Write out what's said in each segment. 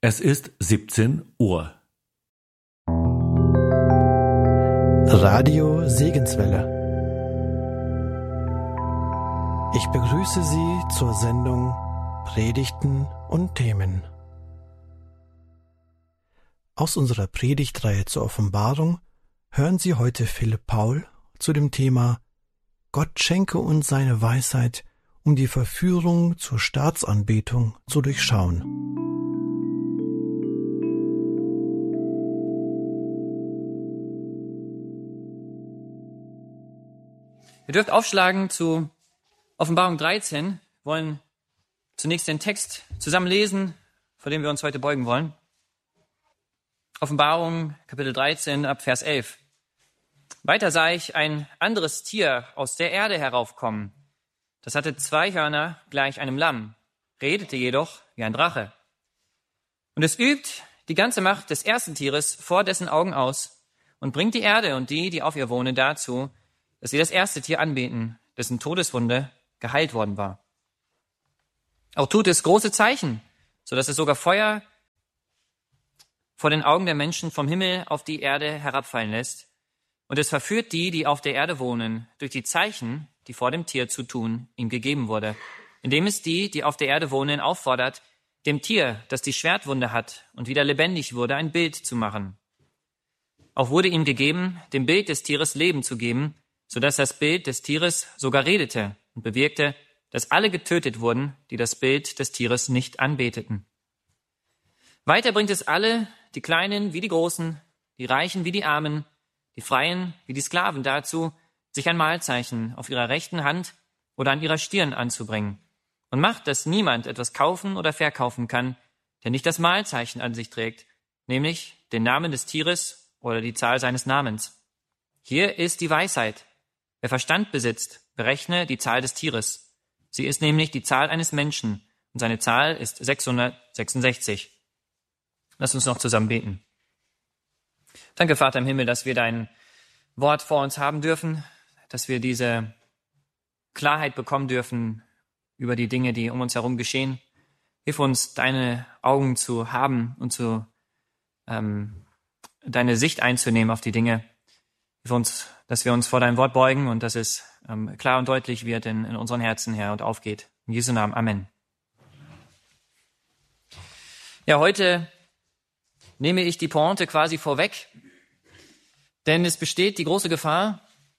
Es ist 17 Uhr. Radio Segenswelle. Ich begrüße Sie zur Sendung Predigten und Themen. Aus unserer Predigtreihe zur Offenbarung hören Sie heute Philipp Paul zu dem Thema Gott schenke uns seine Weisheit, um die Verführung zur Staatsanbetung zu durchschauen. Ihr dürft aufschlagen zu Offenbarung 13, wollen zunächst den Text zusammen lesen, vor dem wir uns heute beugen wollen. Offenbarung, Kapitel 13, ab Vers 11. Weiter sah ich ein anderes Tier aus der Erde heraufkommen. Das hatte 2 Hörner gleich einem Lamm, redete jedoch wie ein Drache. Und es übt die ganze Macht des ersten Tieres vor dessen Augen aus und bringt die Erde und die auf ihr wohnen, dazu, dass sie das erste Tier anbeten, dessen Todeswunde geheilt worden war. Auch tut es große Zeichen, so dass es sogar Feuer vor den Augen der Menschen vom Himmel auf die Erde herabfallen lässt. Und es verführt die auf der Erde wohnen, durch die Zeichen, die vor dem Tier zu tun ihm gegeben wurde, indem es die auf der Erde wohnen, auffordert, dem Tier, das die Schwertwunde hat und wieder lebendig wurde, ein Bild zu machen. Auch wurde ihm gegeben, dem Bild des Tieres Leben zu geben, sodass das Bild des Tieres sogar redete und bewirkte, dass alle getötet wurden, die das Bild des Tieres nicht anbeteten. Weiter bringt es alle, die Kleinen wie die Großen, die Reichen wie die Armen, die Freien wie die Sklaven dazu, sich ein Mahlzeichen auf ihrer rechten Hand oder an ihrer Stirn anzubringen und macht, dass niemand etwas kaufen oder verkaufen kann, der nicht das Mahlzeichen an sich trägt, nämlich den Namen des Tieres oder die Zahl seines Namens. Hier ist die Weisheit. Wer Verstand besitzt, berechne die Zahl des Tieres. Sie ist nämlich die Zahl eines Menschen und seine Zahl ist 666. Lass uns noch zusammen beten. Danke, Vater im Himmel, dass wir dein Wort vor uns haben dürfen, dass wir diese Klarheit bekommen dürfen über die Dinge, die um uns herum geschehen. Hilf uns, deine Augen zu haben und deine Sicht einzunehmen auf die Dinge. Hilf uns, dass wir uns vor dein Wort beugen und dass es klar und deutlich wird in unseren Herzen, Herr, und aufgeht. In Jesu Namen. Amen. Ja, heute nehme ich die Pointe quasi vorweg, denn es besteht die große Gefahr,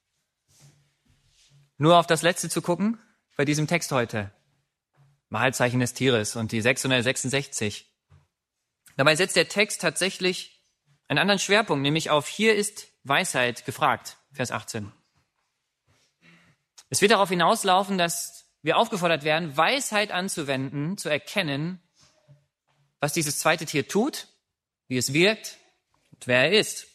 nur auf das Letzte zu gucken bei diesem Text heute. Mahlzeichen des Tieres und die 666. Dabei setzt der Text tatsächlich einen anderen Schwerpunkt, nämlich auf hier ist Weisheit gefragt, Vers 18. Es wird darauf hinauslaufen, dass wir aufgefordert werden, Weisheit anzuwenden, zu erkennen, was dieses zweite Tier tut, wie es wirkt und wer er ist.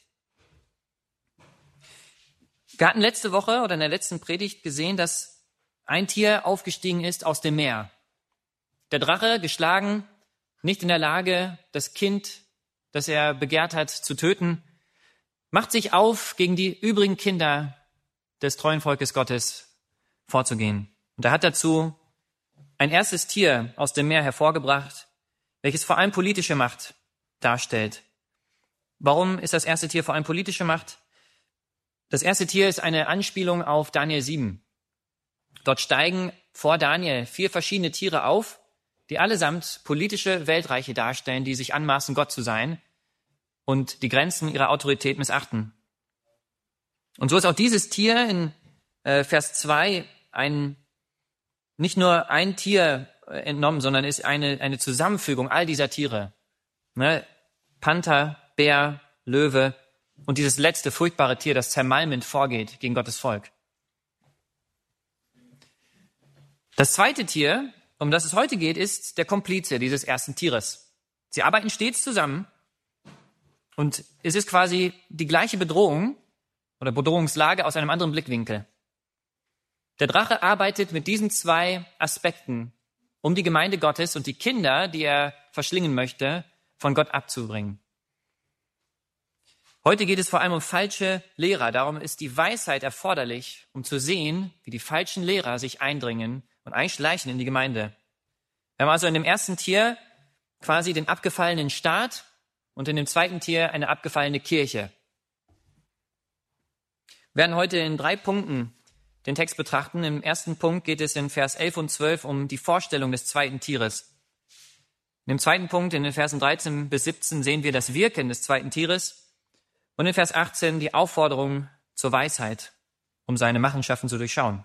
Wir hatten letzte Woche oder in der letzten Predigt gesehen, dass ein Tier aufgestiegen ist aus dem Meer. Der Drache, geschlagen, nicht in der Lage, das Kind, das er begehrt hat, zu töten, macht sich auf, gegen die übrigen Kinder des treuen Volkes Gottes vorzugehen. Und er hat dazu ein erstes Tier aus dem Meer hervorgebracht, welches vor allem politische Macht darstellt. Warum ist das erste Tier vor allem politische Macht? Das erste Tier ist eine Anspielung auf Daniel 7. Dort steigen vor Daniel 4 verschiedene Tiere auf, die allesamt politische Weltreiche darstellen, die sich anmaßen, Gott zu sein und die Grenzen ihrer Autorität missachten. Und so ist auch dieses Tier in Vers 2 nicht nur ein Tier entnommen, sondern ist eine Zusammenfügung all dieser Tiere. Ne? Panther, Bär, Löwe und dieses letzte furchtbare Tier, das zermalmend vorgeht gegen Gottes Volk. Das zweite Tier, um das es heute geht, ist der Komplize dieses ersten Tieres. Sie arbeiten stets zusammen und es ist quasi die gleiche Bedrohung oder Bedrohungslage aus einem anderen Blickwinkel. Der Drache arbeitet mit diesen 2 Aspekten, um die Gemeinde Gottes und die Kinder, die er verschlingen möchte, von Gott abzubringen. Heute geht es vor allem um falsche Lehrer. Darum ist die Weisheit erforderlich, um zu sehen, wie die falschen Lehrer sich eindringen und einschleichen in die Gemeinde. Wir haben also in dem ersten Tier quasi den abgefallenen Staat und in dem zweiten Tier eine abgefallene Kirche. Wir werden heute in 3 Punkten den Text betrachten. Im ersten Punkt geht es in Vers 11 und 12 um die Vorstellung des zweiten Tieres. In dem zweiten Punkt, in den Versen 13 bis 17, sehen wir das Wirken des zweiten Tieres. Und in Vers 18 die Aufforderung zur Weisheit, um seine Machenschaften zu durchschauen.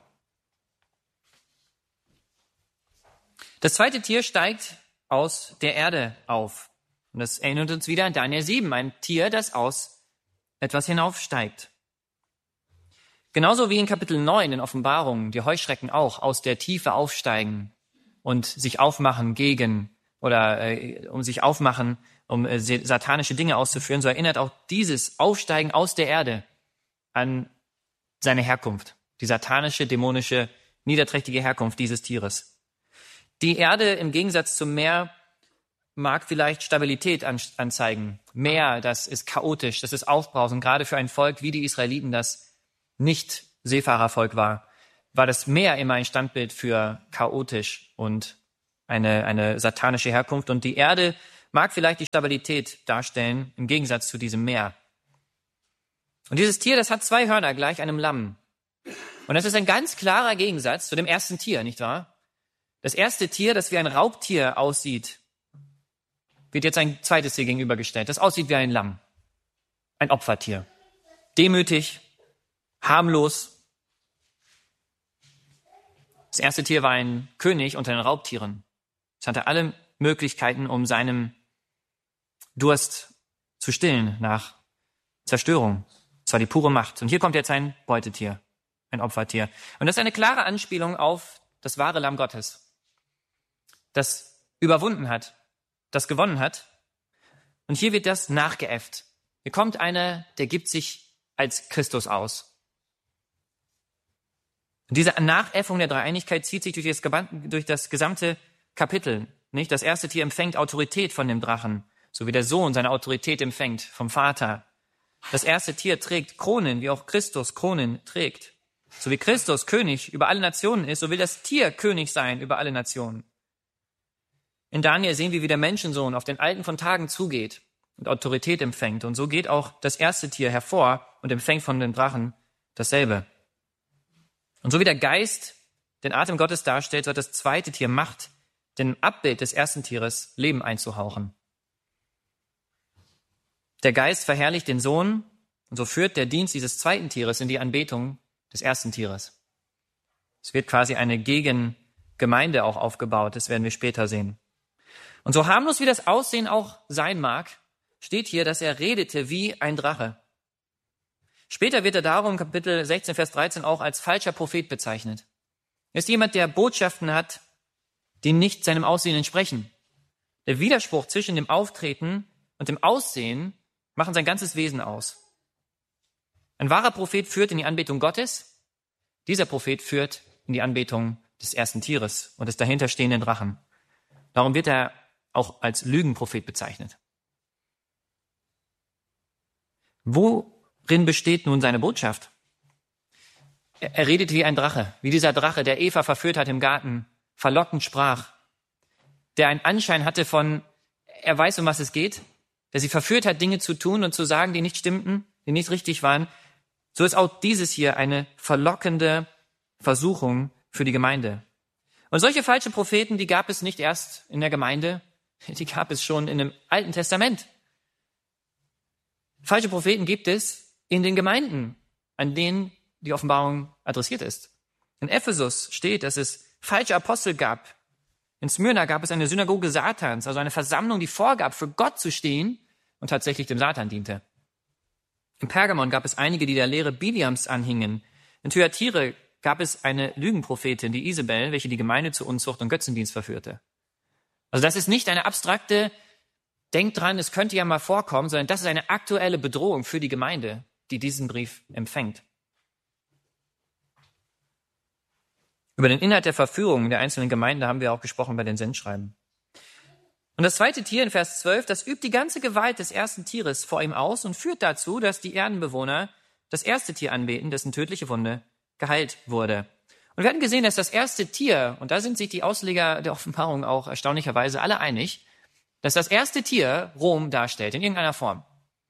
Das zweite Tier steigt aus der Erde auf. Und das erinnert uns wieder an Daniel 7, ein Tier, das aus etwas hinaufsteigt. Genauso wie in Kapitel 9 in Offenbarung die Heuschrecken auch aus der Tiefe aufsteigen und sich aufmachen um satanische Dinge auszuführen, so erinnert auch dieses Aufsteigen aus der Erde an seine Herkunft, die satanische, dämonische, niederträchtige Herkunft dieses Tieres. Die Erde im Gegensatz zum Meer mag vielleicht Stabilität anzeigen. Meer, das ist chaotisch, das ist aufbrausend, gerade für ein Volk wie die Israeliten, das nicht Seefahrervolk war das Meer immer ein Standbild für chaotisch und eine satanische Herkunft. Und die Erde mag vielleicht die Stabilität darstellen, im Gegensatz zu diesem Meer. Und dieses Tier, das hat 2 Hörner gleich einem Lamm. Und das ist ein ganz klarer Gegensatz zu dem ersten Tier, nicht wahr? Das erste Tier, das wie ein Raubtier aussieht, wird jetzt ein zweites Tier gegenübergestellt, das aussieht wie ein Lamm, ein Opfertier. Demütig, harmlos. Das erste Tier war ein König unter den Raubtieren. Es hatte alle Möglichkeiten, um seinem Durst zu stillen nach Zerstörung. Es war die pure Macht. Und hier kommt jetzt ein Beutetier, ein Opfertier. Und das ist eine klare Anspielung auf das wahre Lamm Gottes, das überwunden hat, das gewonnen hat. Und hier wird das nachgeäfft. Hier kommt einer, der gibt sich als Christus aus. Und diese Nachäffung der Dreieinigkeit zieht sich durch das gesamte Kapitel. Nicht? Das erste Tier empfängt Autorität von dem Drachen, so wie der Sohn seine Autorität empfängt vom Vater. Das erste Tier trägt Kronen, wie auch Christus Kronen trägt. So wie Christus König über alle Nationen ist, so will das Tier König sein über alle Nationen. In Daniel sehen wir, wie der Menschensohn auf den Alten von Tagen zugeht und Autorität empfängt. Und so geht auch das erste Tier hervor und empfängt von dem Drachen dasselbe. Und so wie der Geist den Atem Gottes darstellt, so hat das zweite Tier Macht, dem Abbild des ersten Tieres Leben einzuhauchen. Der Geist verherrlicht den Sohn und so führt der Dienst dieses zweiten Tieres in die Anbetung des ersten Tieres. Es wird quasi eine Gegengemeinde auch aufgebaut, das werden wir später sehen. Und so harmlos wie das Aussehen auch sein mag, steht hier, dass er redete wie ein Drache. Später wird er darum, Kapitel 16, Vers 13, auch als falscher Prophet bezeichnet. Er ist jemand, der Botschaften hat, die nicht seinem Aussehen entsprechen. Der Widerspruch zwischen dem Auftreten und dem Aussehen machen sein ganzes Wesen aus. Ein wahrer Prophet führt in die Anbetung Gottes. Dieser Prophet führt in die Anbetung des ersten Tieres und des dahinterstehenden Drachen. Darum wird er auch als Lügenprophet bezeichnet. Worin besteht nun seine Botschaft? Er redet wie ein Drache, wie dieser Drache, der Eva verführt hat im Garten, verlockend sprach, der einen Anschein hatte von, er weiß, um was es geht, der sie verführt hat, Dinge zu tun und zu sagen, die nicht stimmten, die nicht richtig waren. So ist auch dieses hier eine verlockende Versuchung für die Gemeinde. Und solche falsche Propheten, die gab es nicht erst in der Gemeinde, die gab es schon in dem Alten Testament. Falsche Propheten gibt es in den Gemeinden, an denen die Offenbarung adressiert ist. In Ephesus steht, dass es falsche Apostel gab. In Smyrna gab es eine Synagoge Satans, also eine Versammlung, die vorgab, für Gott zu stehen und tatsächlich dem Satan diente. In Pergamon gab es einige, die der Lehre Biliams anhingen. In Thyatira gab es eine Lügenprophetin, die Isabel, welche die Gemeinde zu Unzucht und Götzendienst verführte. Also das ist nicht eine abstrakte, denkt dran, es könnte ja mal vorkommen, sondern das ist eine aktuelle Bedrohung für die Gemeinde, die diesen Brief empfängt. Über den Inhalt der Verführung der einzelnen Gemeinden haben wir auch gesprochen bei den Sendschreiben. Und das zweite Tier in Vers 12, das übt die ganze Gewalt des ersten Tieres vor ihm aus und führt dazu, dass die Erdenbewohner das erste Tier anbeten, dessen tödliche Wunde geheilt wurde. Und wir hatten gesehen, dass das erste Tier, und da sind sich die Ausleger der Offenbarung auch erstaunlicherweise alle einig, dass das erste Tier Rom darstellt, in irgendeiner Form.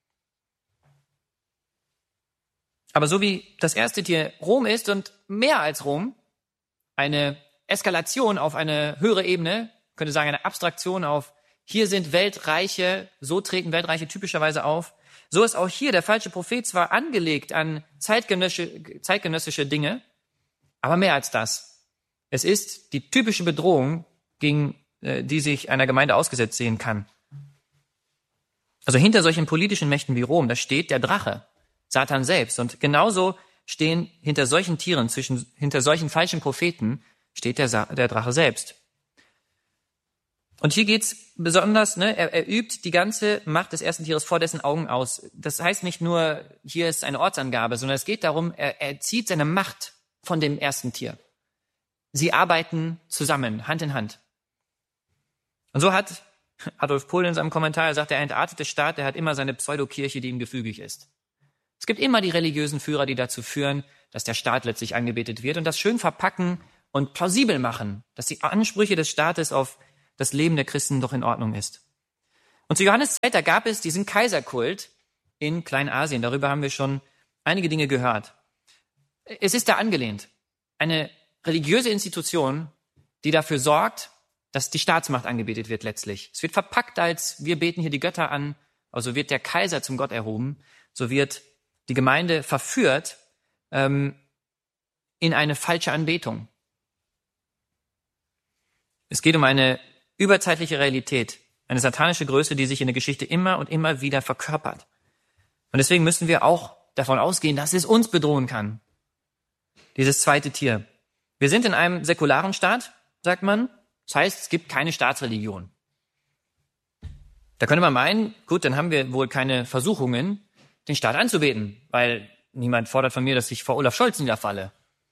Aber so wie das erste Tier Rom ist und mehr als Rom, eine Eskalation auf eine höhere Ebene, könnte sagen eine Abstraktion auf, hier sind Weltreiche, so treten Weltreiche typischerweise auf. So ist auch hier der falsche Prophet zwar angelegt an zeitgenössische Dinge, aber mehr als das. Es ist die typische Bedrohung, gegen die sich einer Gemeinde ausgesetzt sehen kann. Also hinter solchen politischen Mächten wie Rom, da steht der Drache, Satan selbst. Und genauso stehen hinter solchen Tieren, hinter solchen falschen Propheten, steht der Drache selbst. Und hier geht's besonders, er übt die ganze Macht des ersten Tieres vor dessen Augen aus. Das heißt nicht nur, hier ist eine Ortsangabe, sondern es geht darum, er zieht seine Macht von dem ersten Tier. Sie arbeiten zusammen, Hand in Hand. Und so hat Adolf Pohl in seinem Kommentar, er sagt, der entartete Staat, der hat immer seine Pseudokirche, die ihm gefügig ist. Es gibt immer die religiösen Führer, die dazu führen, dass der Staat letztlich angebetet wird und das schön verpacken und plausibel machen, dass die Ansprüche des Staates auf das Leben der Christen doch in Ordnung ist. Und zu Johannes Zeit, da gab es diesen Kaiserkult in Kleinasien. Darüber haben wir schon einige Dinge gehört. Es ist da angelehnt. Eine religiöse Institution, die dafür sorgt, dass die Staatsmacht angebetet wird letztlich. Es wird verpackt als, wir beten hier die Götter an, also wird der Kaiser zum Gott erhoben, so wird die Gemeinde verführt in eine falsche Anbetung. Es geht um eine überzeitliche Realität, eine satanische Größe, die sich in der Geschichte immer und immer wieder verkörpert. Und deswegen müssen wir auch davon ausgehen, dass es uns bedrohen kann. Dieses zweite Tier. Wir sind in einem säkularen Staat, sagt man. Das heißt, es gibt keine Staatsreligion. Da könnte man meinen, gut, dann haben wir wohl keine Versuchungen, den Staat anzubeten, weil niemand fordert von mir, dass ich vor Olaf Scholz niederfalle.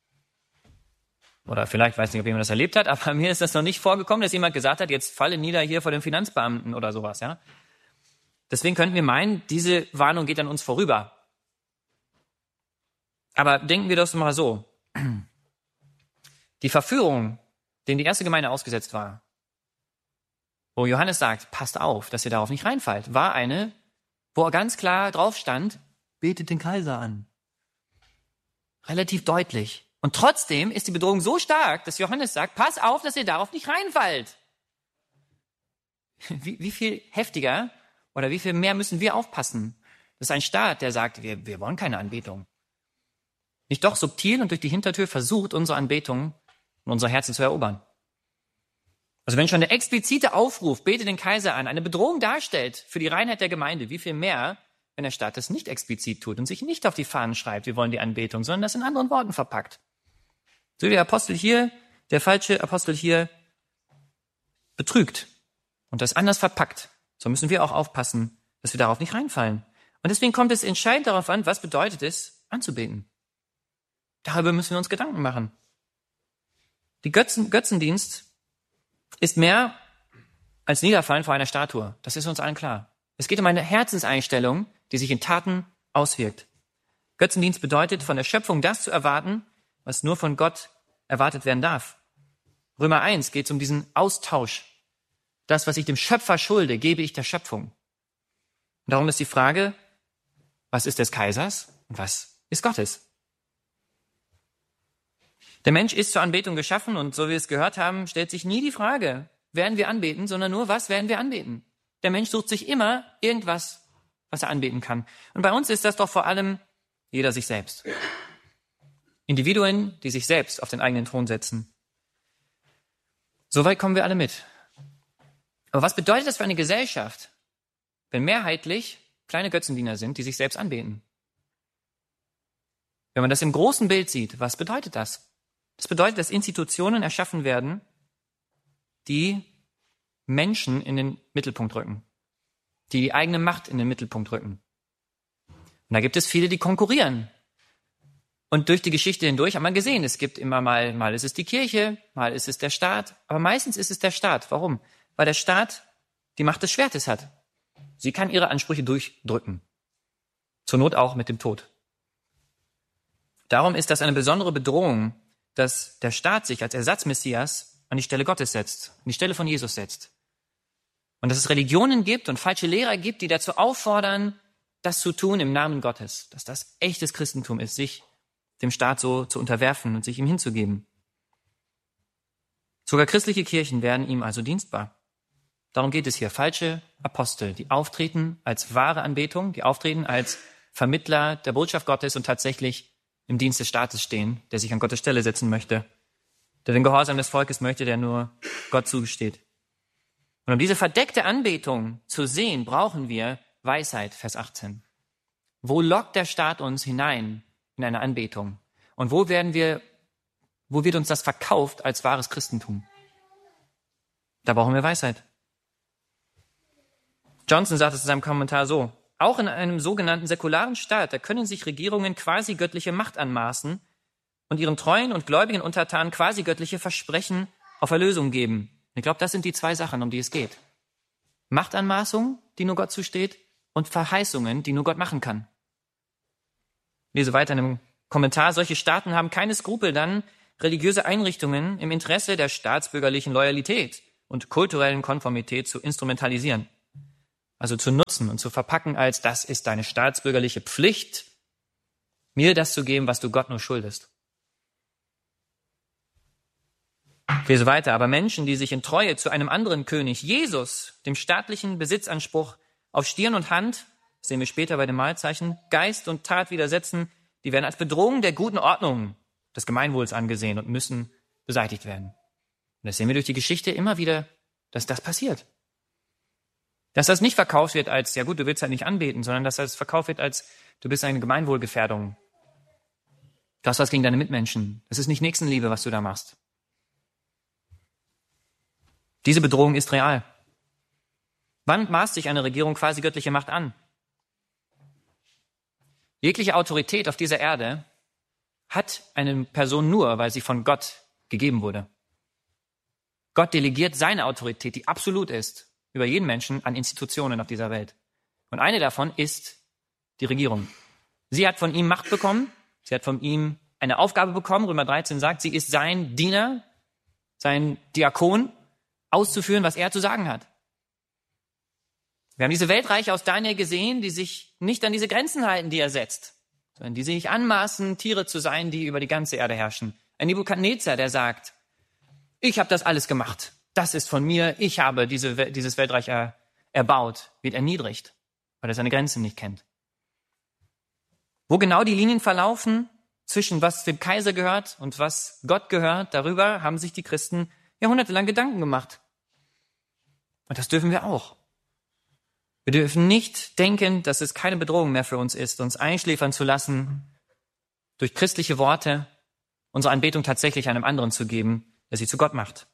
Oder vielleicht, weiß nicht, ob jemand das erlebt hat, aber mir ist das noch nicht vorgekommen, dass jemand gesagt hat, jetzt falle nieder hier vor dem Finanzbeamten oder sowas, ja. Deswegen könnten wir meinen, diese Warnung geht an uns vorüber. Aber denken wir das mal so. Die Verführung, denen die erste Gemeinde ausgesetzt war, wo Johannes sagt, passt auf, dass ihr darauf nicht reinfallt, war eine, wo ganz klar drauf stand, betet den Kaiser an. Relativ deutlich. Und trotzdem ist die Bedrohung so stark, dass Johannes sagt, pass auf, dass ihr darauf nicht reinfallt. Wie viel heftiger oder wie viel mehr müssen wir aufpassen? Das ist ein Staat, der sagt, wir wollen keine Anbetung. Nicht doch subtil und durch die Hintertür versucht, unsere Anbetung und unsere Herzen zu erobern. Also wenn schon der explizite Aufruf, bete den Kaiser an, eine Bedrohung darstellt für die Reinheit der Gemeinde, wie viel mehr, wenn der Staat das nicht explizit tut und sich nicht auf die Fahnen schreibt, wir wollen die Anbetung, sondern das in anderen Worten verpackt. So wie der Apostel hier, der falsche Apostel hier betrügt und das anders verpackt, so müssen wir auch aufpassen, dass wir darauf nicht reinfallen. Und deswegen kommt es entscheidend darauf an, was bedeutet es, anzubeten. Darüber müssen wir uns Gedanken machen. Die Götzendienst ist mehr als Niederfallen vor einer Statue. Das ist uns allen klar. Es geht um eine Herzenseinstellung, die sich in Taten auswirkt. Götzendienst bedeutet, von der Schöpfung das zu erwarten, was nur von Gott erwartet werden darf. Römer 1 geht es um diesen Austausch. Das, was ich dem Schöpfer schulde, gebe ich der Schöpfung. Und darum ist die Frage, was ist des Kaisers und was ist Gottes? Der Mensch ist zur Anbetung geschaffen und so wie wir es gehört haben, stellt sich nie die Frage, werden wir anbeten, sondern nur, was werden wir anbeten? Der Mensch sucht sich immer irgendwas, was er anbeten kann. Und bei uns ist das doch vor allem jeder sich selbst. Individuen, die sich selbst auf den eigenen Thron setzen. Soweit kommen wir alle mit. Aber was bedeutet das für eine Gesellschaft, wenn mehrheitlich kleine Götzendiener sind, die sich selbst anbeten? Wenn man das im großen Bild sieht, was bedeutet das? Das bedeutet, dass Institutionen erschaffen werden, die Menschen in den Mittelpunkt rücken, die eigene Macht in den Mittelpunkt rücken. Und da gibt es viele, die konkurrieren. Und durch die Geschichte hindurch hat man gesehen, es gibt immer mal ist es die Kirche, mal ist es der Staat, aber meistens ist es der Staat. Warum? Weil der Staat die Macht des Schwertes hat. Sie kann ihre Ansprüche durchdrücken. Zur Not auch mit dem Tod. Darum ist das eine besondere Bedrohung, dass der Staat sich als Ersatzmessias an die Stelle Gottes setzt, an die Stelle von Jesus setzt. Und dass es Religionen gibt und falsche Lehrer gibt, die dazu auffordern, das zu tun im Namen Gottes. Dass das echtes Christentum ist, sich dem Staat so zu unterwerfen und sich ihm hinzugeben. Sogar christliche Kirchen werden ihm also dienstbar. Darum geht es hier. Falsche Apostel, die auftreten als wahre Anbetung, die auftreten als Vermittler der Botschaft Gottes und tatsächlich im Dienst des Staates stehen, der sich an Gottes Stelle setzen möchte, der den Gehorsam des Volkes möchte, der nur Gott zugesteht. Und um diese verdeckte Anbetung zu sehen, brauchen wir Weisheit, Vers 18. Wo lockt der Staat uns hinein in eine Anbetung? Und wo wird uns das verkauft als wahres Christentum? Da brauchen wir Weisheit. Johnson sagt es in seinem Kommentar so: Auch in einem sogenannten säkularen Staat, da können sich Regierungen quasi göttliche Macht anmaßen und ihren treuen und gläubigen Untertanen quasi göttliche Versprechen auf Erlösung geben. Ich glaube, das sind die zwei Sachen, um die es geht. Machtanmaßung, die nur Gott zusteht, und Verheißungen, die nur Gott machen kann. Ich lese weiter in einem Kommentar: Solche Staaten haben keine Skrupel, dann religiöse Einrichtungen im Interesse der staatsbürgerlichen Loyalität und kulturellen Konformität zu instrumentalisieren. Also zu nutzen und zu verpacken als: Das ist deine staatsbürgerliche Pflicht, mir das zu geben, was du Gott nur schuldest. Ich lese weiter: Aber Menschen, die sich in Treue zu einem anderen König, Jesus, dem staatlichen Besitzanspruch auf Stirn und Hand, das sehen wir später bei dem Mahlzeichen, Geist und Tat widersetzen, die werden als Bedrohung der guten Ordnung des Gemeinwohls angesehen und müssen beseitigt werden. Und das sehen wir durch die Geschichte immer wieder, dass das passiert. Dass das nicht verkauft wird als: Ja gut, du willst halt nicht anbeten, sondern dass das verkauft wird als: Du bist eine Gemeinwohlgefährdung. Du hast was gegen deine Mitmenschen. Das ist nicht Nächstenliebe, was du da machst. Diese Bedrohung ist real. Wann maßt sich eine Regierung quasi göttliche Macht an? Jegliche Autorität auf dieser Erde hat eine Person nur, weil sie von Gott gegeben wurde. Gott delegiert seine Autorität, die absolut ist, über jeden Menschen an Institutionen auf dieser Welt. Und eine davon ist die Regierung. Sie hat von ihm Macht bekommen, sie hat von ihm eine Aufgabe bekommen. Römer 13 sagt, sie ist sein Diener, sein Diakon, auszuführen, was er zu sagen hat. Wir haben diese Weltreiche aus Daniel gesehen, die sich nicht an diese Grenzen halten, die er setzt, sondern die sich anmaßen, Tiere zu sein, die über die ganze Erde herrschen. Ein Nebukadnezar, der sagt: Ich habe das alles gemacht. Das ist von mir. Ich habe dieses Weltreich erbaut. Wird erniedrigt, weil er seine Grenzen nicht kennt. Wo genau die Linien verlaufen zwischen was dem Kaiser gehört und was Gott gehört, darüber haben sich die Christen jahrhundertelang Gedanken gemacht. Und das dürfen wir auch. Wir dürfen nicht denken, dass es keine Bedrohung mehr für uns ist, uns einschläfern zu lassen, durch christliche Worte unsere Anbetung tatsächlich einem anderen zu geben, der sie zu Gott macht.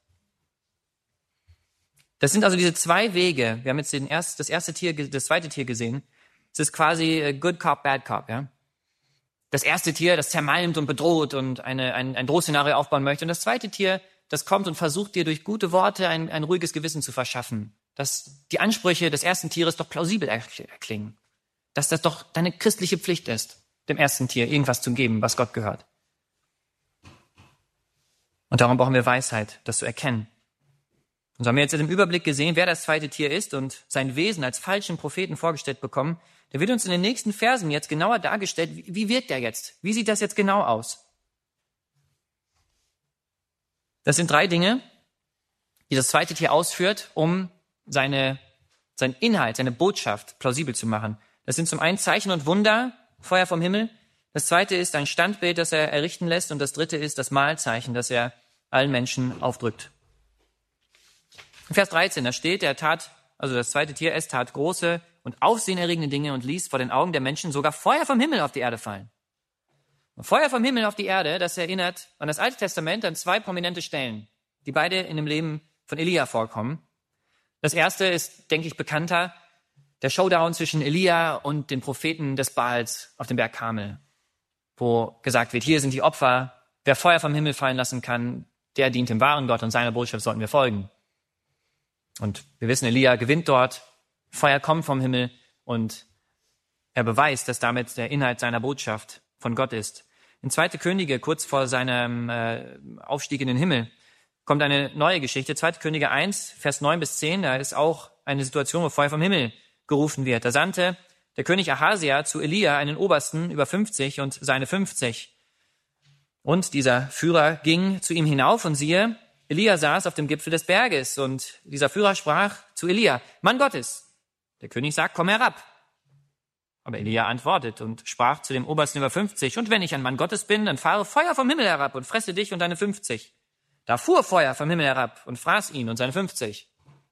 Das sind also diese zwei Wege. Wir haben jetzt das zweite Tier gesehen. Es ist quasi Good Cop, Bad Cop. Ja? Das erste Tier, das zermalmt und bedroht und ein Drohszenario aufbauen möchte. Und das zweite Tier, das kommt und versucht dir durch gute Worte ein ruhiges Gewissen zu verschaffen. Dass die Ansprüche des ersten Tieres doch plausibel erklingen. Dass das doch deine christliche Pflicht ist, dem ersten Tier irgendwas zu geben, was Gott gehört. Und darum brauchen wir Weisheit, das zu erkennen. Und so haben wir jetzt im Überblick gesehen, wer das zweite Tier ist und sein Wesen als falschen Propheten vorgestellt bekommen. Der wird uns in den nächsten Versen jetzt genauer dargestellt. Wie wirkt er jetzt? Wie sieht das jetzt genau aus? Das sind 3 Dinge, die das zweite Tier ausführt, um seinen Inhalt, seine Botschaft plausibel zu machen. Das sind zum einen Zeichen und Wunder, Feuer vom Himmel. Das zweite ist ein Standbild, das er errichten lässt. Und das dritte ist das Mahlzeichen, das er allen Menschen aufdrückt. In Vers 13, da steht, das zweite Tier, es tat große und aufsehenerregende Dinge und ließ vor den Augen der Menschen sogar Feuer vom Himmel auf die Erde fallen. Und Feuer vom Himmel auf die Erde, das erinnert an das Alte Testament an 2 prominente Stellen, die beide in dem Leben von Elia vorkommen. Das erste ist, denke ich, bekannter, der Showdown zwischen Elia und den Propheten des Baals auf dem Berg Karmel, wo gesagt wird, hier sind die Opfer, wer Feuer vom Himmel fallen lassen kann, der dient dem wahren Gott und seiner Botschaft sollten wir folgen. Und wir wissen, Elia gewinnt dort, Feuer kommt vom Himmel und er beweist, dass damit der Inhalt seiner Botschaft von Gott ist. In 2. Könige, kurz vor seinem Aufstieg in den Himmel, kommt eine neue Geschichte. 2. Könige 1, Vers 9 bis 10, da ist auch eine Situation, wo Feuer vom Himmel gerufen wird. Da sandte der König Ahasia zu Elia einen Obersten über 50 und seine 50. Und dieser Führer ging zu ihm hinauf und siehe, Elia saß auf dem Gipfel des Berges und dieser Führer sprach zu Elia, Mann Gottes. Der König sagt, komm herab. Aber Elia antwortet und sprach zu dem Obersten über 50, und wenn ich ein Mann Gottes bin, dann fahre Feuer vom Himmel herab und fresse dich und deine 50. Da fuhr Feuer vom Himmel herab und fraß ihn und seine 50.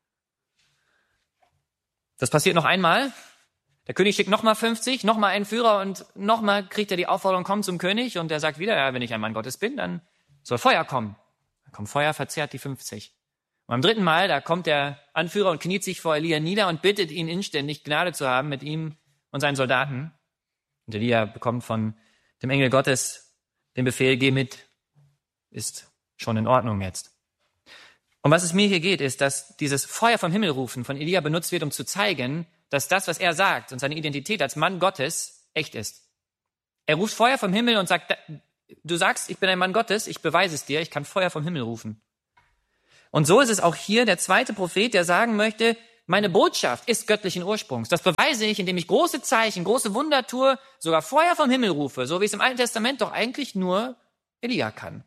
Das passiert noch einmal. Der König schickt nochmal 50, nochmal einen Führer und nochmal kriegt er die Aufforderung, komm zum König. Und er sagt wieder, ja, wenn ich ein Mann Gottes bin, dann soll Feuer kommen. Dann kommt Feuer, verzehrt die 50. Und beim dritten Mal, da kommt der Anführer und kniet sich vor Elia nieder und bittet ihn inständig, Gnade zu haben mit ihm und seinen Soldaten. Und Elia bekommt von dem Engel Gottes den Befehl, geh mit, ist schon in Ordnung jetzt. Um was es mir hier geht, ist, dass dieses Feuer vom Himmel rufen von Elia benutzt wird, um zu zeigen, dass das, was er sagt und seine Identität als Mann Gottes echt ist. Er ruft Feuer vom Himmel und sagt, du sagst, ich bin ein Mann Gottes, ich beweise es dir, ich kann Feuer vom Himmel rufen. Und so ist es auch hier der zweite Prophet, der sagen möchte, meine Botschaft ist göttlichen Ursprungs. Das beweise ich, indem ich große Zeichen, große Wunder tue, sogar Feuer vom Himmel rufe, so wie es im Alten Testament doch eigentlich nur Elia kann.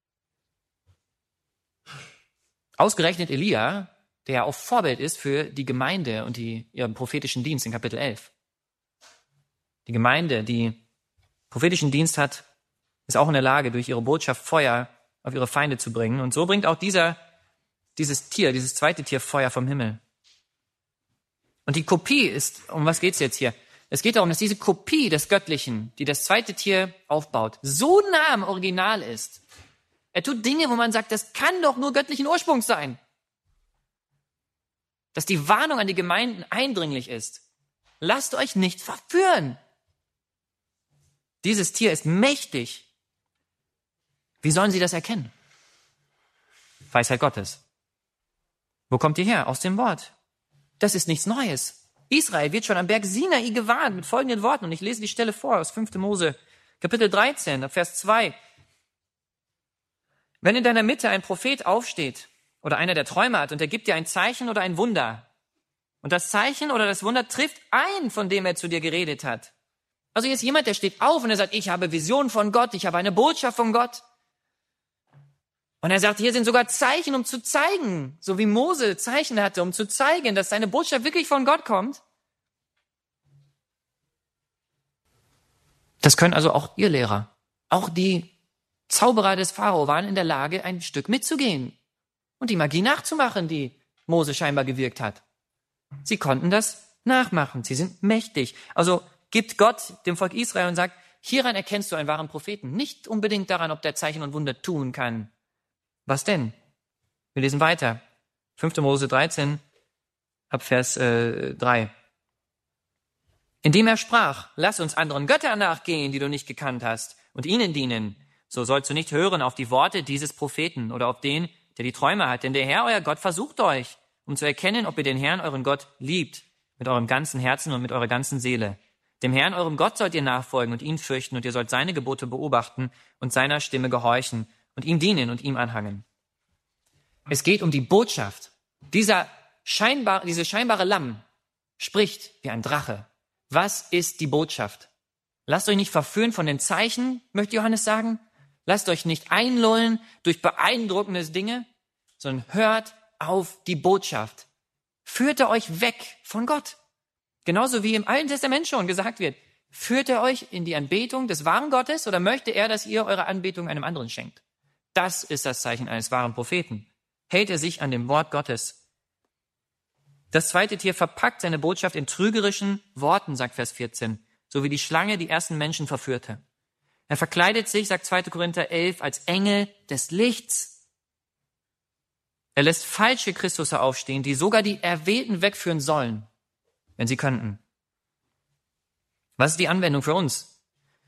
Ausgerechnet Elia, der ja auch Vorbild ist für die Gemeinde und ihren prophetischen Dienst in Kapitel 11. Die Gemeinde, die prophetischen Dienst hat, ist auch in der Lage, durch ihre Botschaft Feuer auf ihre Feinde zu bringen. Und so bringt auch dieses zweite Tier Feuer vom Himmel. Und die Kopie ist, um was geht's jetzt hier? Es geht darum, dass diese Kopie des Göttlichen, die das zweite Tier aufbaut, so nah am Original ist. Er tut Dinge, wo man sagt, das kann doch nur göttlichen Ursprungs sein. Dass die Warnung an die Gemeinden eindringlich ist. Lasst euch nicht verführen. Dieses Tier ist mächtig. Wie sollen sie das erkennen? Weisheit Gottes. Wo kommt die her? Aus dem Wort. Das ist nichts Neues. Israel wird schon am Berg Sinai gewarnt mit folgenden Worten. Und ich lese die Stelle vor aus 5. Mose, Kapitel 13, Vers 2. Wenn in deiner Mitte ein Prophet aufsteht oder einer, der Träume hat, und er gibt dir ein Zeichen oder ein Wunder, und das Zeichen oder das Wunder trifft ein, von dem er zu dir geredet hat. Also hier ist jemand, der steht auf und er sagt, ich habe Visionen von Gott, ich habe eine Botschaft von Gott. Und er sagt, hier sind sogar Zeichen, um zu zeigen, so wie Mose Zeichen hatte, um zu zeigen, dass seine Botschaft wirklich von Gott kommt. Das können also auch ihr Lehrer, auch die Zauberer des Pharao waren in der Lage, ein Stück mitzugehen und die Magie nachzumachen, die Mose scheinbar gewirkt hat. Sie konnten das nachmachen. Sie sind mächtig. Also gibt Gott dem Volk Israel und sagt, hieran erkennst du einen wahren Propheten. Nicht unbedingt daran, ob der Zeichen und Wunder tun kann. Was denn? Wir lesen weiter. 5. Mose 13, ab Vers 3. Indem er sprach, lass uns anderen Götter nachgehen, die du nicht gekannt hast, und ihnen dienen. So sollst du nicht hören auf die Worte dieses Propheten oder auf den, der die Träume hat. Denn der Herr, euer Gott, versucht euch, um zu erkennen, ob ihr den Herrn, euren Gott, liebt, mit eurem ganzen Herzen und mit eurer ganzen Seele. Dem Herrn, eurem Gott, sollt ihr nachfolgen und ihn fürchten, und ihr sollt seine Gebote beobachten und seiner Stimme gehorchen und ihm dienen und ihm anhangen. Es geht um die Botschaft. Dieses scheinbare Lamm spricht wie ein Drache. Was ist die Botschaft? Lasst euch nicht verführen von den Zeichen, möchte Johannes sagen. Lasst euch nicht einlullen durch beeindruckende Dinge, sondern hört auf die Botschaft. Führt er euch weg von Gott. Genauso wie im Alten Testament schon gesagt wird. Führt er euch in die Anbetung des wahren Gottes oder möchte er, dass ihr eure Anbetung einem anderen schenkt? Das ist das Zeichen eines wahren Propheten. Hält er sich an dem Wort Gottes. Das zweite Tier verpackt seine Botschaft in trügerischen Worten, sagt Vers 14, so wie die Schlange die ersten Menschen verführte. Er verkleidet sich, sagt 2. Korinther 11, als Engel des Lichts. Er lässt falsche Christusse aufstehen, die sogar die Erwählten wegführen sollen, wenn sie könnten. Was ist die Anwendung für uns?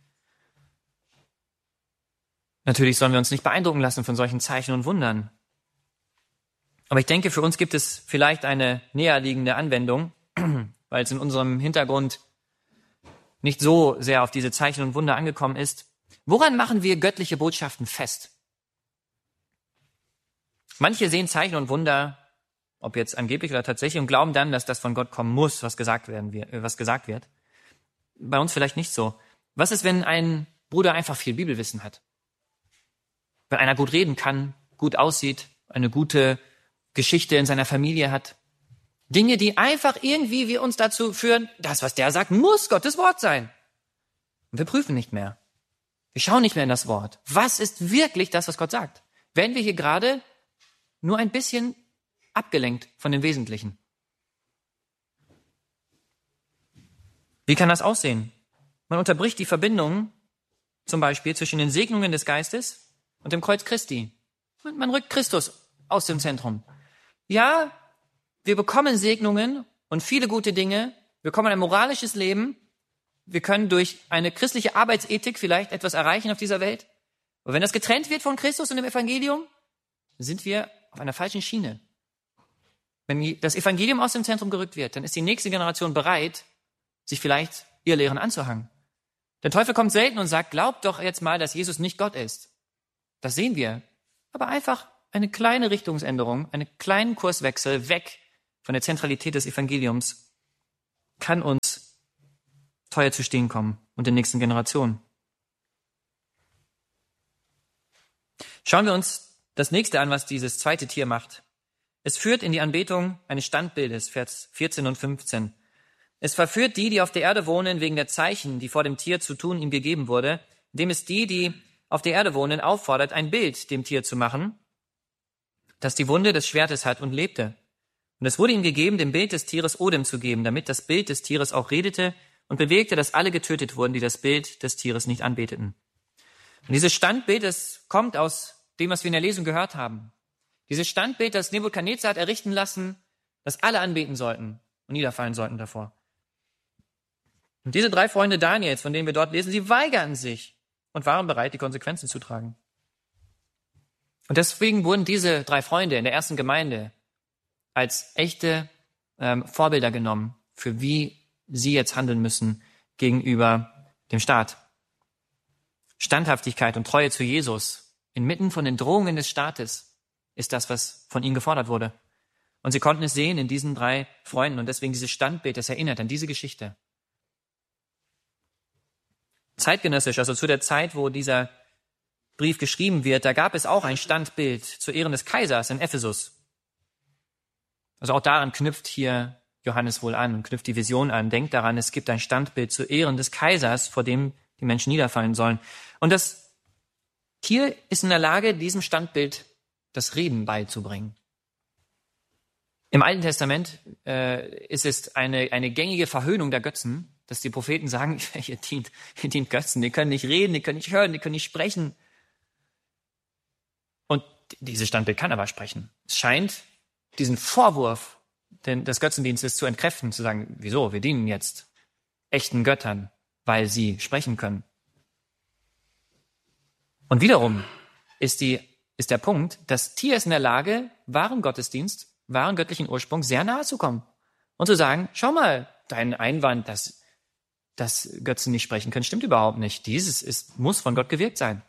Natürlich sollen wir uns nicht beeindrucken lassen von solchen Zeichen und Wundern. Aber ich denke, für uns gibt es vielleicht eine näherliegende Anwendung, weil es in unserem Hintergrund nicht so sehr auf diese Zeichen und Wunder angekommen ist. Woran machen wir göttliche Botschaften fest? Manche sehen Zeichen und Wunder ob jetzt angeblich oder tatsächlich, und glauben dann, dass das von Gott kommen muss, was gesagt wird. Bei uns vielleicht nicht so. Was ist, wenn ein Bruder einfach viel Bibelwissen hat? Wenn einer gut reden kann, gut aussieht, eine gute Geschichte in seiner Familie hat. Dinge, die einfach irgendwie wir uns dazu führen, das, was der sagt, muss Gottes Wort sein. Und wir prüfen nicht mehr. Wir schauen nicht mehr in das Wort. Was ist wirklich das, was Gott sagt? Werden wir hier gerade nur ein bisschen abgelenkt von dem Wesentlichen? Wie kann das aussehen? Man unterbricht die Verbindung zum Beispiel zwischen den Segnungen des Geistes und dem Kreuz Christi. Man rückt Christus aus dem Zentrum. Ja, wir bekommen Segnungen und viele gute Dinge. Wir bekommen ein moralisches Leben. Wir können durch eine christliche Arbeitsethik vielleicht etwas erreichen auf dieser Welt. Aber wenn das getrennt wird von Christus und dem Evangelium, sind wir auf einer falschen Schiene. Wenn das Evangelium aus dem Zentrum gerückt wird, dann ist die nächste Generation bereit, sich vielleicht ihr Lehren anzuhangen. Der Teufel kommt selten und sagt, glaubt doch jetzt mal, dass Jesus nicht Gott ist. Das sehen wir. Aber einfach eine kleine Richtungsänderung, einen kleinen Kurswechsel weg von der Zentralität des Evangeliums kann uns teuer zu stehen kommen und den nächsten Generationen. Schauen wir uns das nächste an, was dieses zweite Tier macht. Es führt in die Anbetung eines Standbildes, Vers 14 und 15. Es verführt die auf der Erde wohnen, wegen der Zeichen, die vor dem Tier zu tun ihm gegeben wurde, indem es die auf der Erde wohnen, auffordert, ein Bild dem Tier zu machen, das die Wunde des Schwertes hat und lebte. Und es wurde ihm gegeben, dem Bild des Tieres Odem zu geben, damit das Bild des Tieres auch redete und bewegte, dass alle getötet wurden, die das Bild des Tieres nicht anbeteten. Und dieses Standbild, das kommt aus dem, was wir in der Lesung gehört haben. Dieses Standbild, das Nebukadnezar hat errichten lassen, das alle anbeten sollten und niederfallen sollten davor. Und diese 3 Freunde Daniels, von denen wir dort lesen, sie weigerten sich und waren bereit, die Konsequenzen zu tragen. Und deswegen wurden diese 3 Freunde in der ersten Gemeinde als echte Vorbilder genommen, für wie sie jetzt handeln müssen gegenüber dem Staat. Standhaftigkeit und Treue zu Jesus inmitten von den Drohungen des Staates ist das, was von ihnen gefordert wurde. Und sie konnten es sehen in diesen 3 Freunden und deswegen dieses Standbild, das erinnert an diese Geschichte. Zeitgenössisch, also zu der Zeit, wo dieser Brief geschrieben wird, da gab es auch ein Standbild zu Ehren des Kaisers in Ephesus. Also auch daran knüpft hier Johannes wohl an und knüpft die Vision an. Denkt daran, es gibt ein Standbild zu Ehren des Kaisers, vor dem die Menschen niederfallen sollen. Und das Tier ist in der Lage, diesem Standbild das Reden beizubringen. Im Alten Testament ist es eine gängige Verhöhnung der Götzen, dass die Propheten sagen, ihr dient Götzen, die können nicht reden, die können nicht hören, die können nicht sprechen. Und dieses Standbild kann aber sprechen. Es scheint diesen Vorwurf des Götzendienstes zu entkräften, zu sagen, wieso, wir dienen jetzt echten Göttern, weil sie sprechen können. Und wiederum ist der Punkt, das Tier ist in der Lage, wahren Gottesdienst, wahren göttlichen Ursprung sehr nahe zu kommen und zu sagen, schau mal, dein Einwand, dass Götzen nicht sprechen können, stimmt überhaupt nicht. Muss von Gott gewirkt sein.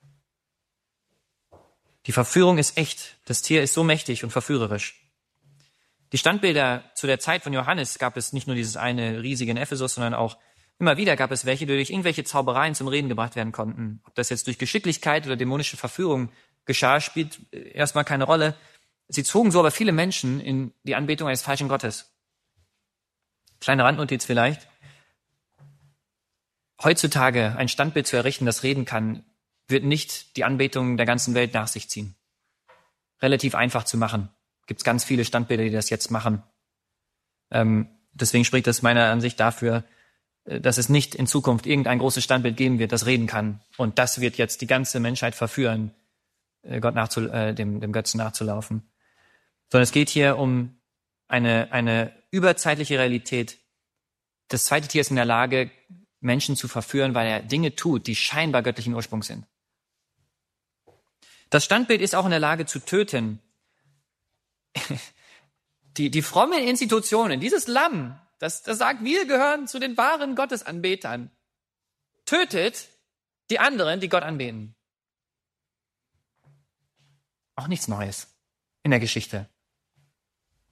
Die Verführung ist echt. Das Tier ist so mächtig und verführerisch. Die Standbilder zu der Zeit von Johannes gab es nicht nur dieses eine riesige in Ephesus, sondern auch immer wieder gab es welche, die durch irgendwelche Zaubereien zum Reden gebracht werden konnten. Ob das jetzt durch Geschicklichkeit oder dämonische Verführung geschah, spielt erstmal keine Rolle. Sie zogen so aber viele Menschen in die Anbetung eines falschen Gottes. Kleine Randnotiz vielleicht. Heutzutage ein Standbild zu errichten, das reden kann, wird nicht die Anbetung der ganzen Welt nach sich ziehen. Relativ einfach zu machen. Gibt es ganz viele Standbilder, die das jetzt machen. Deswegen spricht das meiner Ansicht dafür, dass es nicht in Zukunft irgendein großes Standbild geben wird, das reden kann. Und das wird jetzt die ganze Menschheit verführen, dem Götzen nachzulaufen. Sondern es geht hier um eine überzeitliche Realität. Das zweite Tier ist in der Lage, Menschen zu verführen, weil er Dinge tut, die scheinbar göttlichen Ursprungs sind. Das Standbild ist auch in der Lage zu töten. Die frommen Institutionen, dieses Lamm, das sagt, wir gehören zu den wahren Gottesanbetern, tötet die anderen, die Gott anbeten. Auch nichts Neues in der Geschichte.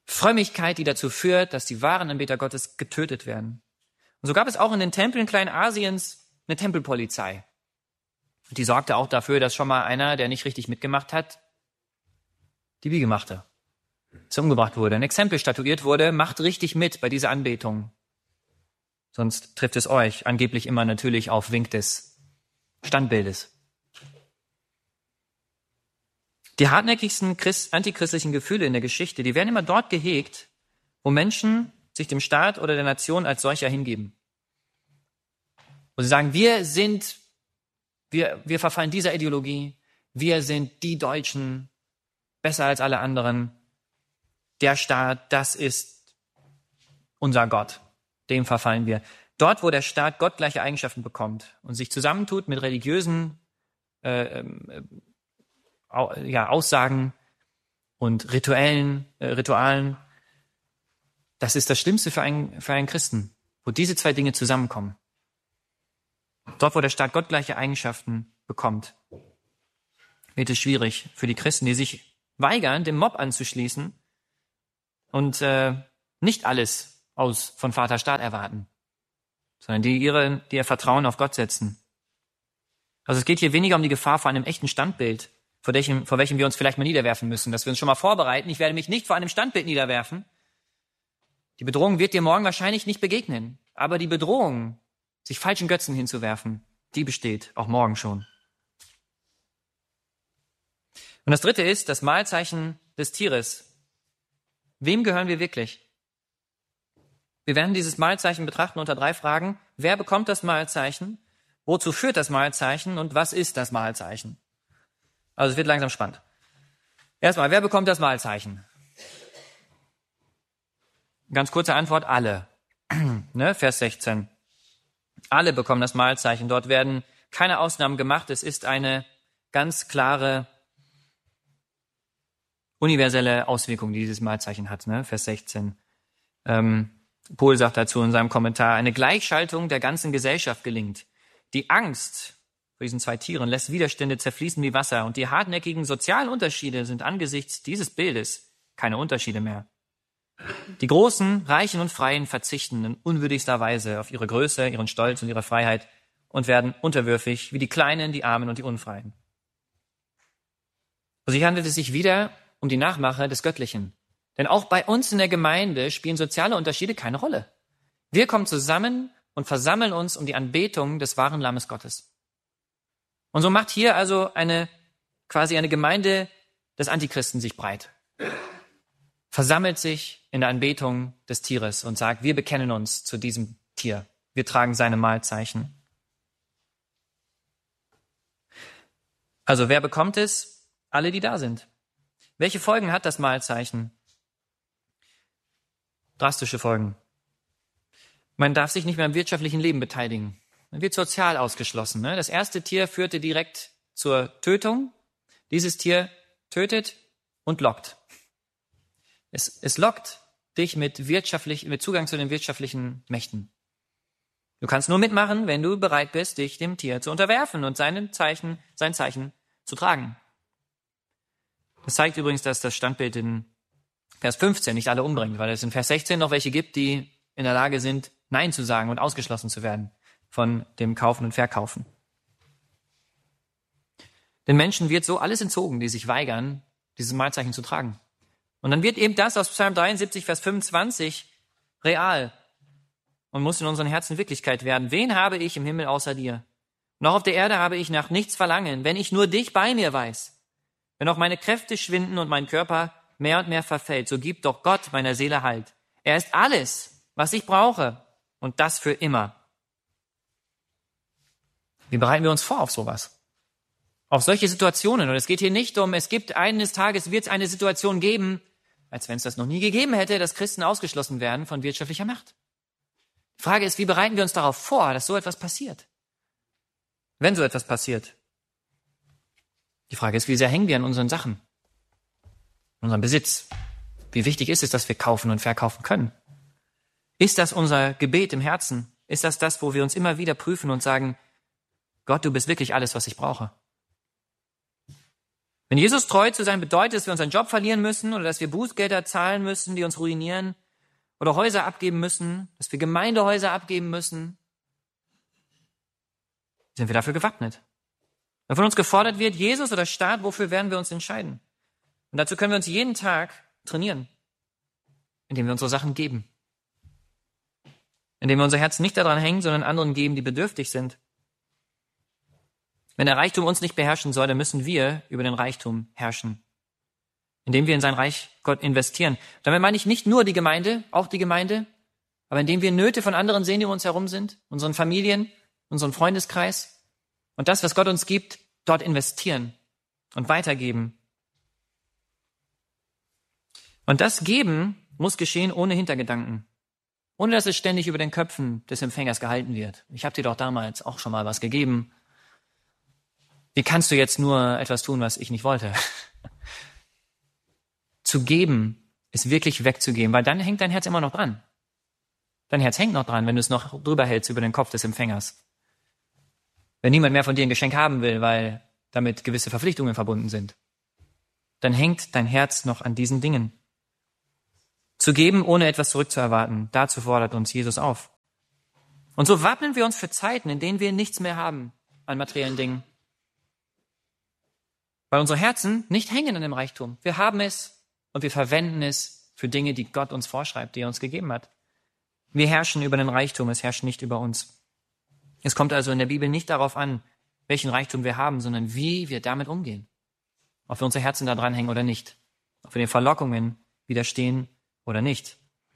Frömmigkeit, die dazu führt, dass die wahren Anbeter Gottes getötet werden. Und so gab es auch in den Tempeln Kleinasiens eine Tempelpolizei. Und die sorgte auch dafür, dass schon mal einer, der nicht richtig mitgemacht hat, die Biege machte, dass er umgebracht wurde, ein Exempel statuiert wurde, macht richtig mit bei dieser Anbetung. Sonst trifft es euch angeblich immer natürlich auf Wink des Standbildes. Die hartnäckigsten antichristlichen Gefühle in der Geschichte, die werden immer dort gehegt, wo Menschen sich dem Staat oder der Nation als solcher hingeben. Wo sie sagen, wir verfallen dieser Ideologie, wir sind die Deutschen, besser als alle anderen. Der Staat, das ist unser Gott, dem verfallen wir. Dort, wo der Staat gottgleiche Eigenschaften bekommt und sich zusammentut mit religiösen Aussagen und Ritualen, das ist das Schlimmste für einen Christen, wo diese zwei Dinge zusammenkommen. Dort, wo der Staat gottgleiche Eigenschaften bekommt, wird es schwierig für die Christen, die sich weigern, dem Mob anzuschließen und nicht alles von Vater Staat erwarten, sondern die ihr Vertrauen auf Gott setzen. Also es geht hier weniger um die Gefahr vor einem echten Standbild, vor welchem wir uns vielleicht mal niederwerfen müssen, dass wir uns schon mal vorbereiten. Ich werde mich nicht vor einem Standbild niederwerfen. Die Bedrohung wird dir morgen wahrscheinlich nicht begegnen, aber die Bedrohung, sich falschen Götzen hinzuwerfen, die besteht auch morgen schon. Und das dritte ist das Mahlzeichen des Tieres. Wem gehören wir wirklich? Wir werden dieses Mahlzeichen betrachten unter 3 Fragen. Wer bekommt das Mahlzeichen? Wozu führt das Mahlzeichen? Und was ist das Mahlzeichen? Also es wird langsam spannend. Erstmal, wer bekommt das Mahlzeichen? Ganz kurze Antwort, alle. Vers 16. Alle bekommen das Mahlzeichen. Dort werden keine Ausnahmen gemacht. Es ist eine ganz klare, universelle Auswirkung, die dieses Mahlzeichen hat. Vers 16. Pohl sagt dazu in seinem Kommentar, eine Gleichschaltung der ganzen Gesellschaft gelingt. Die Angst vor diesen 2 Tieren lässt Widerstände zerfließen wie Wasser und die hartnäckigen sozialen Unterschiede sind angesichts dieses Bildes keine Unterschiede mehr. Die Großen, Reichen und Freien verzichten in unwürdigster Weise auf ihre Größe, ihren Stolz und ihre Freiheit und werden unterwürfig wie die Kleinen, die Armen und die Unfreien. Also hier handelt es sich wieder um die Nachmache des Göttlichen. Denn auch bei uns in der Gemeinde spielen soziale Unterschiede keine Rolle. Wir kommen zusammen und versammeln uns um die Anbetung des wahren Lammes Gottes. Und so macht hier also quasi eine Gemeinde des Antichristen sich breit. Versammelt sich in der Anbetung des Tieres und sagt, wir bekennen uns zu diesem Tier. Wir tragen seine Mahlzeichen. Also wer bekommt es? Alle, die da sind. Welche Folgen hat das Mahlzeichen? Drastische Folgen. Man darf sich nicht mehr am wirtschaftlichen Leben beteiligen. Man wird sozial ausgeschlossen. Das erste Tier führte direkt zur Tötung. Dieses Tier tötet und lockt. Es lockt dich mit Zugang zu den wirtschaftlichen Mächten. Du kannst nur mitmachen, wenn du bereit bist, dich dem Tier zu unterwerfen und sein Zeichen zu tragen. Das zeigt übrigens, dass das Standbild in Vers 15 nicht alle umbringt, weil es in Vers 16 noch welche gibt, die in der Lage sind, Nein zu sagen und ausgeschlossen zu werden von dem Kaufen und Verkaufen. Den Menschen wird so alles entzogen, die sich weigern, dieses Mahlzeichen zu tragen. Und dann wird eben das aus Psalm 73, Vers 25 real und muss in unseren Herzen Wirklichkeit werden. Wen habe ich im Himmel außer dir? Und auch auf der Erde habe ich nach nichts verlangen, wenn ich nur dich bei mir weiß. Wenn auch meine Kräfte schwinden und mein Körper mehr und mehr verfällt, so gibt doch Gott meiner Seele Halt. Er ist alles, was ich brauche, und das für immer. Wie bereiten wir uns vor auf sowas? Auf solche Situationen. Und es geht hier nicht um, eines Tages wird es eine Situation geben, als wenn es das noch nie gegeben hätte, dass Christen ausgeschlossen werden von wirtschaftlicher Macht. Die Frage ist, wie bereiten wir uns darauf vor, dass so etwas passiert? Wenn so etwas passiert. Die Frage ist, wie sehr hängen wir an unseren Sachen, unserem Besitz? Wie wichtig ist es, dass wir kaufen und verkaufen können? Ist das unser Gebet im Herzen? Ist das, wo wir uns immer wieder prüfen und sagen, Gott, du bist wirklich alles, was ich brauche? Wenn Jesus treu zu sein bedeutet, dass wir unseren Job verlieren müssen oder dass wir Bußgelder zahlen müssen, die uns ruinieren, oder Häuser abgeben müssen, dass wir Gemeindehäuser abgeben müssen, sind wir dafür gewappnet. Wenn von uns gefordert wird, Jesus oder Staat, wofür werden wir uns entscheiden? Und dazu können wir uns jeden Tag trainieren, indem wir unsere Sachen geben. Indem wir unser Herz nicht daran hängen, sondern anderen geben, die bedürftig sind. Wenn der Reichtum uns nicht beherrschen soll, dann müssen wir über den Reichtum herrschen. Indem wir in sein Reich Gott investieren. Damit meine ich nicht nur die Gemeinde, auch die Gemeinde, aber indem wir Nöte von anderen sehen, die um uns herum sind, unseren Familien, unseren Freundeskreis und das, was Gott uns gibt, dort investieren und weitergeben. Und das Geben muss geschehen ohne Hintergedanken. Ohne dass es ständig über den Köpfen des Empfängers gehalten wird. Ich habe dir doch damals auch schon mal was gegeben. Wie kannst du jetzt nur etwas tun, was ich nicht wollte? Zu geben ist wirklich wegzugeben, weil dann hängt dein Herz immer noch dran. Dein Herz hängt noch dran, wenn du es noch drüber hältst über den Kopf des Empfängers. Wenn niemand mehr von dir ein Geschenk haben will, weil damit gewisse Verpflichtungen verbunden sind, dann hängt dein Herz noch an diesen Dingen. Zu geben, ohne etwas zurückzuerwarten, dazu fordert uns Jesus auf. Und so wappnen wir uns für Zeiten, in denen wir nichts mehr haben an materiellen Dingen. Weil unsere Herzen nicht hängen an dem Reichtum. Wir haben es und wir verwenden es für Dinge, die Gott uns vorschreibt, die er uns gegeben hat. Wir herrschen über den Reichtum, es herrscht nicht über uns. Es kommt also in der Bibel nicht darauf an, welchen Reichtum wir haben, sondern wie wir damit umgehen. Ob wir unsere Herzen da dran hängen oder nicht. Ob wir den Verlockungen widerstehen oder nicht.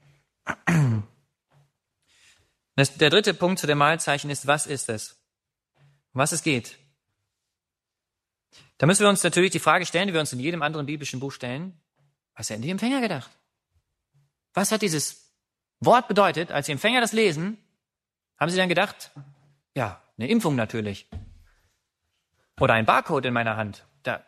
Der dritte Punkt zu dem Mahlzeichen ist, was ist es? Um was es geht. Da müssen wir uns natürlich die Frage stellen, die wir uns in jedem anderen biblischen Buch stellen. Was hätten die Empfänger gedacht? Was hat dieses Wort bedeutet, als die Empfänger das lesen? Haben sie dann gedacht, ja, eine Impfung natürlich. Oder ein Barcode in meiner Hand.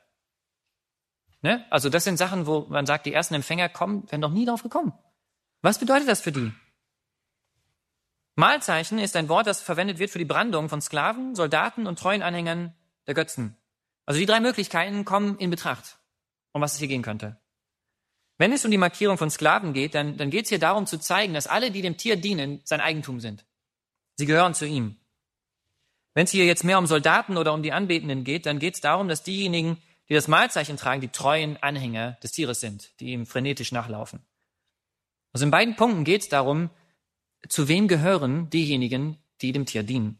Ne? Also das sind Sachen, wo man sagt, die ersten Empfänger wären noch nie drauf gekommen. Was bedeutet das für die? Mahlzeichen ist ein Wort, das verwendet wird für die Brandung von Sklaven, Soldaten und treuen Anhängern der Götzen. Also die drei Möglichkeiten kommen in Betracht, um was es hier gehen könnte. Wenn es um die Markierung von Sklaven geht, dann geht es hier darum zu zeigen, dass alle, die dem Tier dienen, sein Eigentum sind. Sie gehören zu ihm. Wenn es hier jetzt mehr um Soldaten oder um die Anbetenden geht, dann geht es darum, dass diejenigen, die das Mahlzeichen tragen, die treuen Anhänger des Tieres sind, die ihm frenetisch nachlaufen. Also in beiden Punkten geht es darum, zu wem gehören diejenigen, die dem Tier dienen.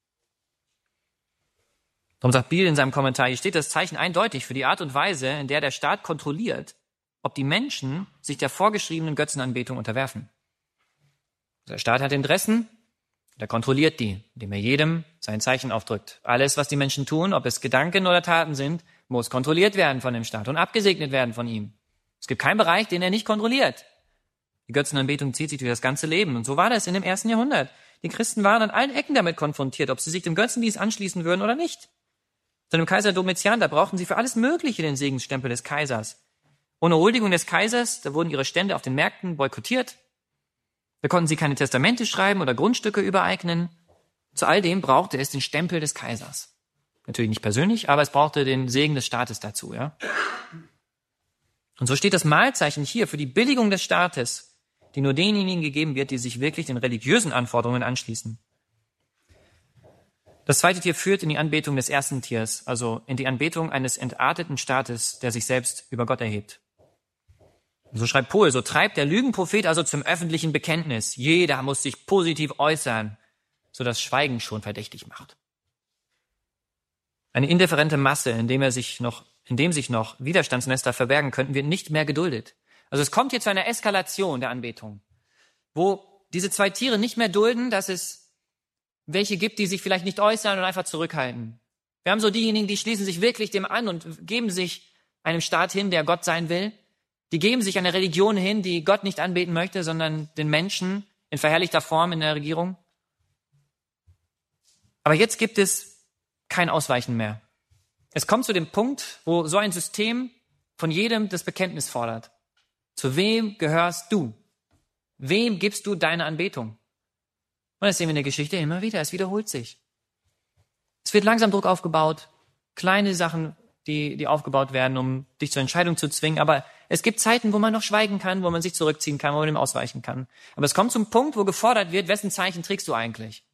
Darum sagt Biel in seinem Kommentar, hier steht das Zeichen eindeutig für die Art und Weise, in der der Staat kontrolliert, ob die Menschen sich der vorgeschriebenen Götzenanbetung unterwerfen. Der Staat hat Interessen, der kontrolliert die, indem er jedem sein Zeichen aufdrückt. Alles, was die Menschen tun, ob es Gedanken oder Taten sind, muss kontrolliert werden von dem Staat und abgesegnet werden von ihm. Es gibt keinen Bereich, den er nicht kontrolliert. Die Götzenanbetung zieht sich durch das ganze Leben. Und so war das in dem 1. Jahrhundert. Die Christen waren an allen Ecken damit konfrontiert, ob sie sich dem Götzendienst anschließen würden oder nicht. Zu dem Kaiser Domitian, da brauchten sie für alles Mögliche den Segensstempel des Kaisers. Ohne Huldigung des Kaisers, da wurden ihre Stände auf den Märkten boykottiert. Da konnten sie keine Testamente schreiben oder Grundstücke übereignen. Zu all dem brauchte es den Stempel des Kaisers. Natürlich nicht persönlich, aber es brauchte den Segen des Staates dazu, ja. Und so steht das Mahlzeichen hier für die Billigung des Staates, die nur denjenigen gegeben wird, die sich wirklich den religiösen Anforderungen anschließen. Das zweite Tier führt in die Anbetung des ersten Tiers, also in die Anbetung eines entarteten Staates, der sich selbst über Gott erhebt. So schreibt Pohl, so treibt der Lügenprophet also zum öffentlichen Bekenntnis. Jeder muss sich positiv äußern, so dass Schweigen schon verdächtig macht. Eine indifferente Masse, in dem sich noch Widerstandsnester verbergen könnten, wird nicht mehr geduldet. Also es kommt hier zu einer Eskalation der Anbetung, wo diese zwei Tiere nicht mehr dulden, dass es welche gibt, die sich vielleicht nicht äußern und einfach zurückhalten. Wir haben so diejenigen, die schließen sich wirklich dem an und geben sich einem Staat hin, der Gott sein will. Die geben sich einer Religion hin, die Gott nicht anbeten möchte, sondern den Menschen in verherrlichter Form in der Regierung. Aber jetzt gibt es kein Ausweichen mehr. Es kommt zu dem Punkt, wo so ein System von jedem das Bekenntnis fordert. Zu wem gehörst du? Wem gibst du deine Anbetung? Und das sehen wir in der Geschichte immer wieder. Es wiederholt sich. Es wird langsam Druck aufgebaut. Kleine Sachen die aufgebaut werden, um dich zur Entscheidung zu zwingen. Aber es gibt Zeiten, wo man noch schweigen kann, wo man sich zurückziehen kann, wo man dem ausweichen kann. Aber es kommt zum Punkt, wo gefordert wird, wessen Zeichen trägst du eigentlich?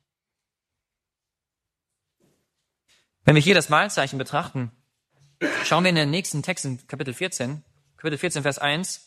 Wenn wir hier das Mahlzeichen betrachten, schauen wir in den nächsten Text in Kapitel 14, Vers 1.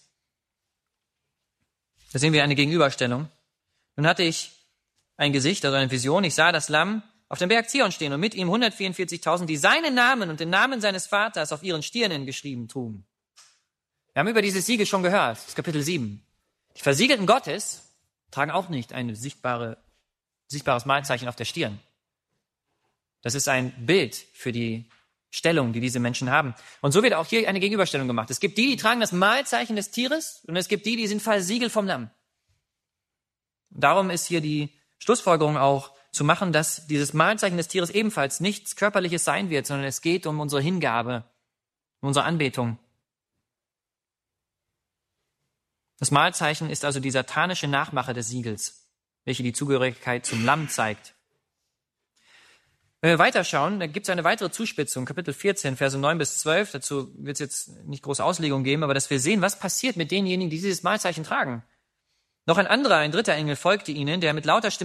Da sehen wir eine Gegenüberstellung. Nun hatte ich ein Gesicht, also eine Vision. Ich sah das Lamm auf dem Berg Zion stehen und mit ihm 144.000, die seinen Namen und den Namen seines Vaters auf ihren Stirnen geschrieben trugen. Wir haben über dieses Siegel schon gehört, das ist Kapitel 7. Die Versiegelten Gottes tragen auch nicht ein sichtbares Mahlzeichen auf der Stirn. Das ist ein Bild für die Stellung, die diese Menschen haben. Und so wird auch hier eine Gegenüberstellung gemacht. Es gibt die tragen das Mahlzeichen des Tieres und es gibt die sind versiegelt vom Lamm. Und darum ist hier die Schlussfolgerung auch zu machen, dass dieses Mahlzeichen des Tieres ebenfalls nichts Körperliches sein wird, sondern es geht um unsere Hingabe, um unsere Anbetung. Das Mahlzeichen ist also die satanische Nachmache des Siegels, welche die Zugehörigkeit zum Lamm zeigt. Wenn wir weiterschauen, da gibt es eine weitere Zuspitzung, Kapitel 14, Verse 9 bis 12. Dazu wird es jetzt nicht große Auslegung geben, aber dass wir sehen, was passiert mit denjenigen, die dieses Mahlzeichen tragen. Noch ein dritter Engel folgte ihnen, der mit lauter Stimme